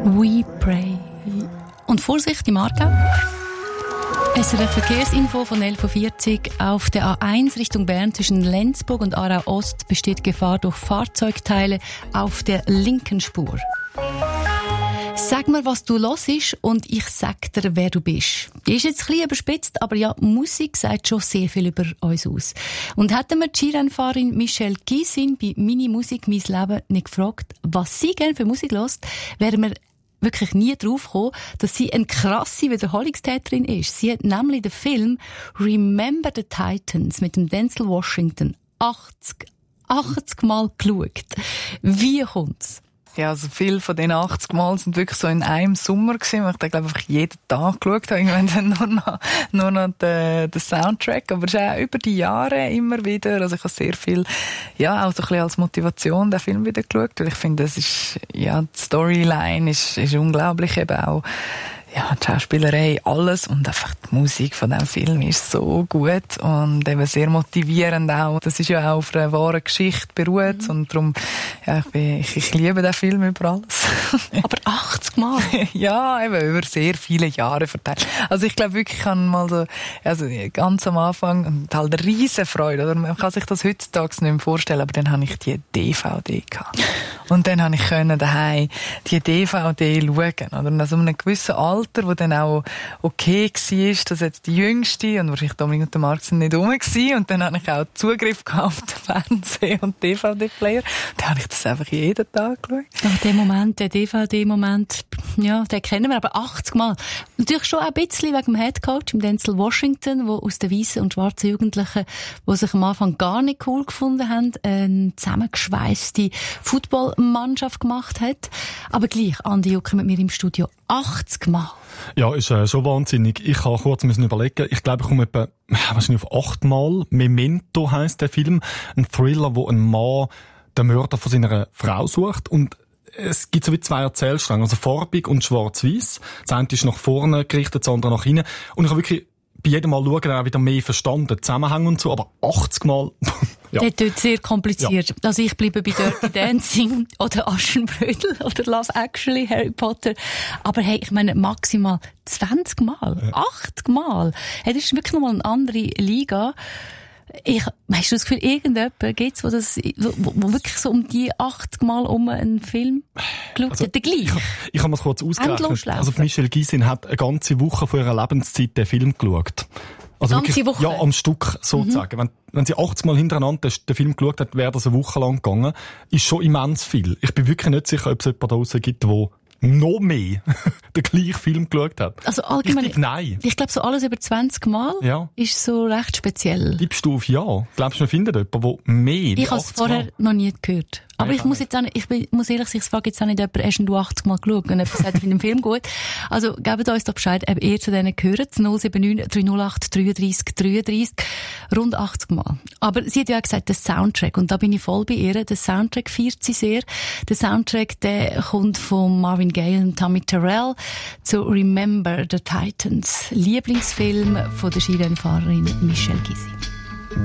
We Pray. Und Vorsicht im Aargau. SRF Verkehrsinfo von 11.40 Uhr. Auf der A1 Richtung Bern zwischen Lenzburg und Aarau Ost besteht Gefahr durch Fahrzeugteile auf der linken Spur. Sag mir, was du hörst und ich sag dir, wer du bist. Die ist jetzt ein bisschen überspitzt, aber ja, Musik sagt schon sehr viel über uns aus. Und hätten wir die Skirennfahrerin Michelle Gysin bei «Meine Musik, mein Leben» nicht gefragt, was sie gerne für Musik hört, wären wir wirklich nie drauf gekommen, dass sie eine krasse Wiederholungstäterin ist. Sie hat nämlich den Film «Remember the Titans» mit dem Denzel Washington 80 Mal geschaut. Wie kommt's? Ja, also viele von den 80 Mal sind wirklich so in einem Sommer gewesen, weil ich da, glaube ich, einfach jeden Tag geschaut habe. Irgendwann dann nur noch den Soundtrack. Aber es ist auch über die Jahre immer wieder. Also ich habe sehr viel, ja, auch so ein bisschen als Motivation den Film wieder geschaut. Weil ich finde, das ist, ja, die Storyline ist unglaublich, eben auch, ja, die Schauspielerei, alles und einfach die Musik von diesem Film ist so gut und eben sehr motivierend auch. Das ist ja auch auf einer wahren Geschichte beruht und darum, ja, ich liebe den Film über alles. Aber 80 Mal? Ja, eben über sehr viele Jahre verteilt. Also ich glaube wirklich, ich kann mal so, also ganz am Anfang, und halt eine riesen Freude, oder? Man kann sich das heutzutage nicht mehr vorstellen, aber dann habe ich die DVD gehabt. Und dann konnte ich daheim die DVD schauen, oder? Und also um einen gewissen Alter, wo dann auch okay war, dass jetzt die Jüngste und wahrscheinlich Dominik und der Marc sind nicht rum gewesen. Und dann hatte ich auch Zugriff auf den Fernseher und DVD-Player. Dann habe ich das einfach jeden Tag geschaut. Ach, der Moment, der DVD-Moment, ja, den kennen wir, aber 80 Mal. Natürlich schon auch ein bisschen wegen dem Headcoach, dem Denzel Washington, der aus den weißen und schwarzen Jugendlichen, die sich am Anfang gar nicht cool gefunden haben, eine zusammengeschweisste Footballmannschaft gemacht hat. Aber gleich, Andi Jucker mit mir im Studio, 80 Mal. Ja, ist schon wahnsinnig. Ich kann kurz überlegen. Ich glaube, ich komme etwa, wahrscheinlich auf 8 Mal. Memento heisst der Film. Ein Thriller, wo ein Mann den Mörder von seiner Frau sucht. Und es gibt so wie 2 Erzählstränge. Also farbig und schwarz-weiß. Das eine ist nach vorne gerichtet, das andere nach hinten. Und ich habe wirklich bei jedem Mal schauen, auch wieder mehr verstanden, Zusammenhang und so. Aber 80 Mal... Ja. Das ist sehr kompliziert. Ja. Also ich bleibe bei Dirty Dancing oder Aschenbrödel oder Love Actually, Harry Potter. Aber hey, ich meine maximal 20 Mal, 80 Mal. Hey, das ist wirklich nochmal eine andere Liga. Hast du das Gefühl, irgendjemand gibt's, wo wirklich so um die 80 Mal um einen Film geschaut hat? Der gleich? Ich habe mir das kurz ausgerechnet. Also Michelle Gysin hat eine ganze Woche vor ihrer Lebenszeit den Film geschaut. Also ganze Woche? Ja, am Stück sozusagen. Wenn sie 80 Mal hintereinander den Film geschaut hat, wäre das eine Woche lang gegangen. Ist schon immens viel. Ich bin wirklich nicht sicher, ob es jemanden da draussen gibt, der noch mehr den gleichen Film geschaut hat. Also allgemein, nein. Ich glaube, so alles über 20 Mal ist so recht speziell. Gibst du auf Ja? Glaubst du, man findet jemanden, der mehr Ich habe es vorher noch nie gehört. Aber ich muss jetzt auch nicht, muss ehrlich sagen, ich frage jetzt auch nicht jemanden, hast du 80 Mal geschaut? Und jemand sagt, ich finde den Film gut. Also, gebt uns doch Bescheid, ob ihr zu denen gehört. 079 308 33 33. Rund 80 Mal. Aber sie hat ja auch gesagt, der Soundtrack. Und da bin ich voll bei ihr. Der Soundtrack feiert sie sehr. Der Soundtrack, der kommt von Marvin Gaye und Tammy Terrell zu Remember the Titans. Lieblingsfilm von der Skirennfahrerin Michelle Gysin.